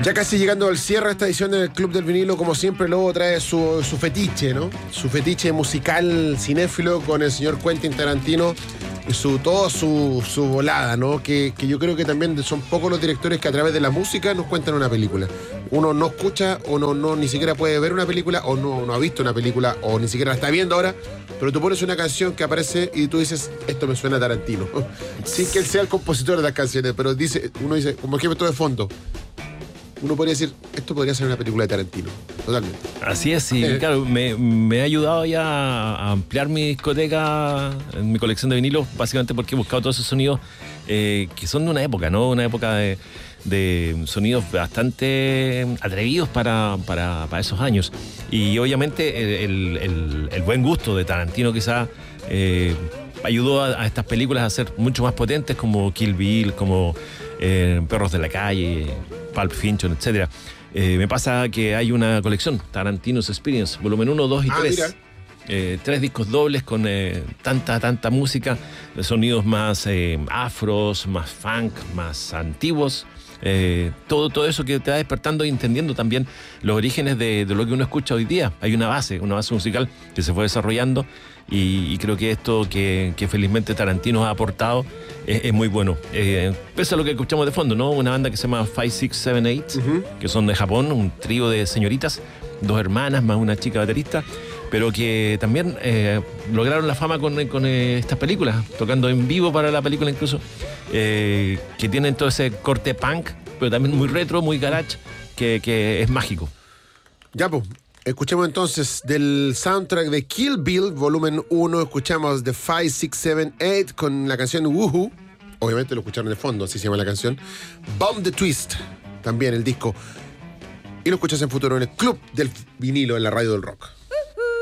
Ya casi llegando al cierre de esta edición del Club del Vinilo, como siempre, luego trae su fetiche, ¿no? Su fetiche musical cinéfilo con el señor Quentin Tarantino y su volada, ¿no? Que yo creo que también son pocos los directores que a través de la música nos cuentan una película. Uno no escucha o no ni siquiera puede ver una película o no ha visto una película o ni siquiera la está viendo ahora, pero tú pones una canción que aparece y tú dices, esto me suena a Tarantino. Sin que él sea el compositor de las canciones, pero uno dice, como ejemplo de fondo, uno podría decir, esto podría ser una película de Tarantino. Totalmente. Así es, y claro, me ha ayudado ya a ampliar mi discoteca, mi colección de vinilos, básicamente porque he buscado todos esos sonidos que son de una época, ¿no? Una época de sonidos bastante atrevidos para esos años. Y obviamente el buen gusto de Tarantino quizá ayudó a estas películas a ser mucho más potentes, como Kill Bill, como Perros de la Calle, Pulp Fiction, etc. Me pasa que hay una colección, Tarantino's Experience, volumen 1, 2 y 3. 3 discos dobles con tanta música, sonidos más afros, más funk, más antiguos. Todo eso que te va despertando y entendiendo también los orígenes de lo que uno escucha hoy día. Hay una base musical que se fue desarrollando y creo que esto que felizmente Tarantino ha aportado es muy bueno. Pese a lo que escuchamos de fondo, ¿no? Una banda que se llama 5, 6, 7, 8, que son de Japón, un trío de señoritas, 2 hermanas más una chica baterista, pero que también lograron la fama con estas películas, tocando en vivo para la película incluso, que tienen todo ese corte punk, pero también muy retro, muy garage, que es mágico. Ya, pues, escuchemos entonces del soundtrack de Kill Bill, volumen 1, escuchamos The 5, 6, 7, 8 con la canción Woohoo, obviamente lo escucharon de fondo, así se llama la canción, Bomb the Twist, también el disco, y lo escuchas en futuro en el Club del Vinilo en la radio del rock.